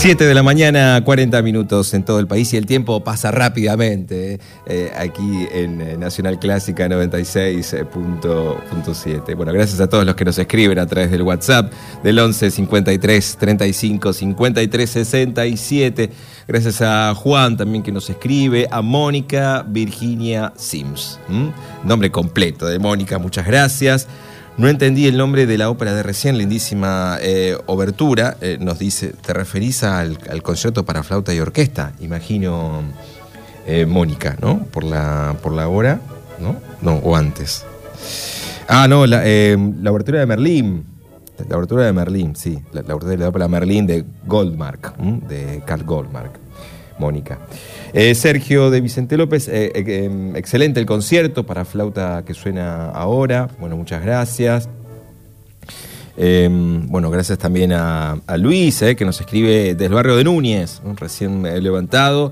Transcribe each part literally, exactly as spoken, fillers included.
siete de la mañana, cuarenta minutos en todo el país y el tiempo pasa rápidamente eh, aquí en Nacional Clásica noventa y seis punto siete. Bueno, gracias a todos los que nos escriben a través del WhatsApp del once cincuenta y tres treinta y cinco cincuenta y tres sesenta y siete. Gracias a Juan también que nos escribe, a Mónica Virginia Sims. ¿Mm? Nombre completo de Mónica, muchas gracias. No entendí el nombre de la ópera de recién, lindísima eh, obertura. Eh, nos dice, ¿te referís al, al concierto para flauta y orquesta? Imagino, eh, Mónica, ¿no? Por la, por la hora, ¿no? No, o antes. Ah, no, la, eh, la obertura de Merlín. La obertura de Merlín, sí. La, la obertura de la ópera Merlín de Goldmark, ¿m? de Carl Goldmark. Mónica. Eh, Sergio de Vicente López, eh, eh, excelente el concierto para flauta que suena ahora. Bueno, muchas gracias. Eh, bueno, gracias también a, a Luis, eh, que nos escribe desde el barrio de Núñez, ¿no? Recién eh, levantado.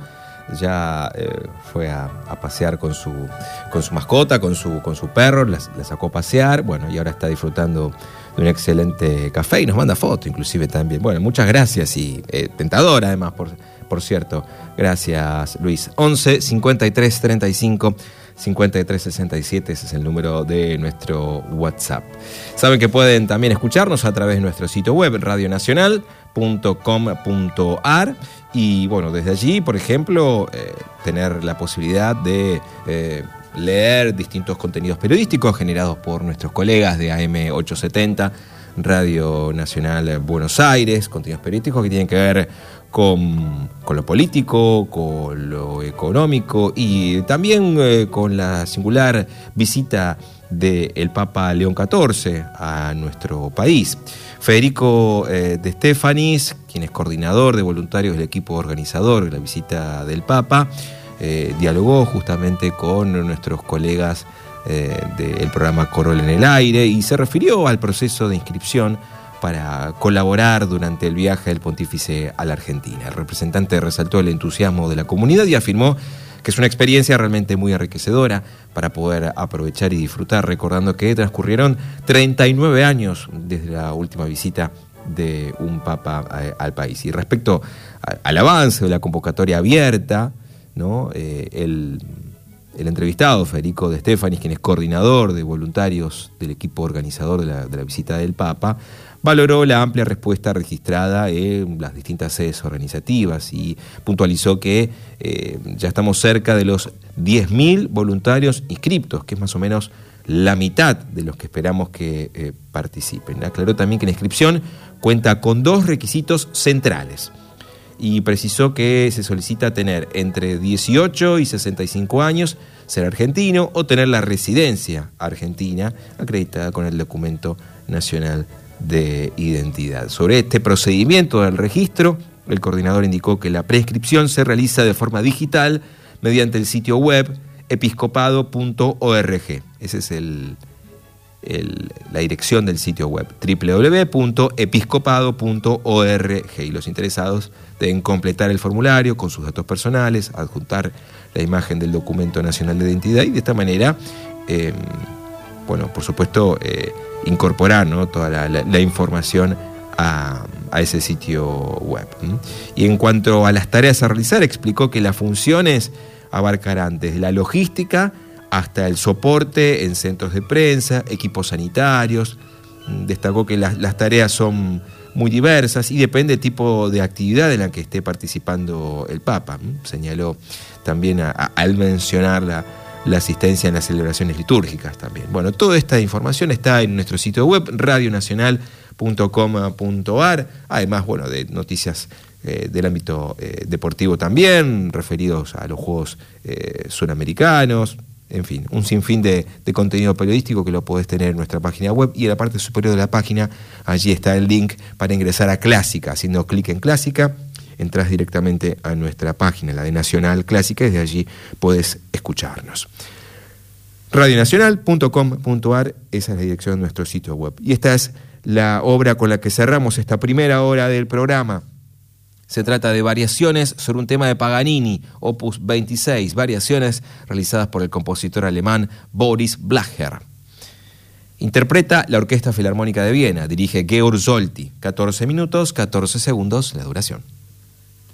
Ya eh, fue a, a pasear con su, con su mascota, con su, con su perro, la, la sacó a pasear, bueno, y ahora está disfrutando de un excelente café y nos manda foto inclusive también. Bueno, muchas gracias y eh, tentadora además, por, por cierto. Gracias, Luis. once cincuenta y tres treinta y cinco cincuenta y tres sesenta y siete, ese es el número de nuestro WhatsApp. Saben que pueden también escucharnos a través de nuestro sitio web, radio nacional punto com punto a r, y bueno, desde allí, por ejemplo, eh, tener la posibilidad de eh, leer distintos contenidos periodísticos generados por nuestros colegas de A M ochocientos setenta, Radio Nacional Buenos Aires, contenidos periodísticos que tienen que ver con, con lo político, con lo económico y también eh, con la singular visita del Papa León catorce a nuestro país. Federico eh, de Stefanis, quien es coordinador de voluntarios del equipo organizador de la visita del Papa, eh, dialogó justamente con nuestros colegas eh, del programa Corol en el Aire y se refirió al proceso de inscripción para colaborar durante el viaje del pontífice a la Argentina. El representante resaltó el entusiasmo de la comunidad y afirmó que es una experiencia realmente muy enriquecedora para poder aprovechar y disfrutar, recordando que transcurrieron treinta y nueve años desde la última visita de un papa al país. Y respecto al avance de la convocatoria abierta, ¿no? eh, el, el entrevistado, Federico de Stefanis, quien es coordinador de voluntarios del equipo organizador de la, de la visita del Papa, valoró la amplia respuesta registrada en las distintas sedes organizativas y puntualizó que eh, ya estamos cerca de los diez mil voluntarios inscriptos, que es más o menos la mitad de los que esperamos que eh, participen. Aclaró también que la inscripción cuenta con dos requisitos centrales y precisó que se solicita tener entre dieciocho y sesenta y cinco años, ser argentino o tener la residencia argentina acreditada con el documento nacional de identidad. Sobre este procedimiento del registro, el coordinador indicó que la prescripción se realiza de forma digital mediante el sitio web episcopado punto org. Esa es el, el, la dirección del sitio web, doble u doble u doble u punto episcopado punto org, y los interesados deben completar el formulario con sus datos personales, adjuntar la imagen del documento nacional de identidad y de esta manera, eh, bueno, por supuesto, eh, incorporar, ¿no? toda la, la, la información a, a ese sitio web. ¿Mm? Y en cuanto a las tareas a realizar, explicó que las funciones abarcarán desde la logística hasta el soporte en centros de prensa, equipos sanitarios. Destacó que las, las tareas son muy diversas y depende del tipo de actividad en la que esté participando el Papa. ¿Mm? Señaló también a, a, al mencionar la la asistencia en las celebraciones litúrgicas también. Bueno, toda esta información está en nuestro sitio web, radio nacional punto com punto a r, además, bueno, de noticias eh, del ámbito eh, deportivo también, referidos a los Juegos eh, Suramericanos, en fin, un sinfín de, de contenido periodístico que lo podés tener en nuestra página web y en la parte superior de la página, allí está el link para ingresar a Clásica, haciendo clic en Clásica, entras directamente a nuestra página, la de Nacional Clásica, y desde allí podés escucharnos. radio nacional punto com punto a r, esa es la dirección de nuestro sitio web. Y esta es la obra con la que cerramos esta primera hora del programa. Se trata de variaciones sobre un tema de Paganini, opus veintiséis, variaciones realizadas por el compositor alemán Boris Blacher. Interpreta la Orquesta Filarmónica de Viena, dirige Georg Solti, catorce minutos, catorce segundos la duración.